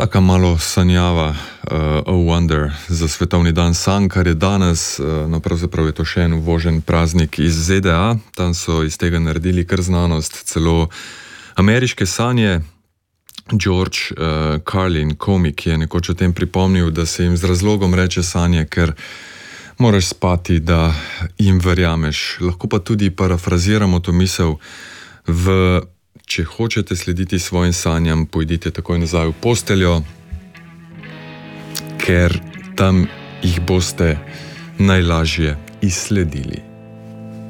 Taka malo sanjava A Wonder za svetovni dan sanj, kar je danes, no pravzaprav je to še en uvožen praznik iz ZDA. Tam so iz tega naredili kar znanost, celo ameriške sanje. George Carlin, komik, je nekoč o tem pripomnil, da se jim z razlogom reče sanje, ker moraš spati, da jim verjameš. Lahko pa tudi parafraziramo to misel če hočete slediti svojim sanjam, pojdite takoj nazaj v posteljo, ker tam jih boste najlažje izsledili.